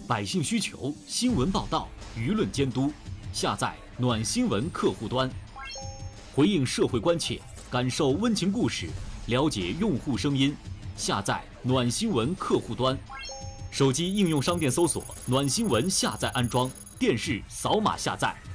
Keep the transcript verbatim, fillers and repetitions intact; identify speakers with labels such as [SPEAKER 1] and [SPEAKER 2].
[SPEAKER 1] 百姓需求，新闻报道，舆论监督。下载暖新闻客户端，回应社会关切，感受温情故事，了解用户声音。下载暖新闻客户端，手机应用商店搜索“暖新闻”，下载安装，电视扫码下载。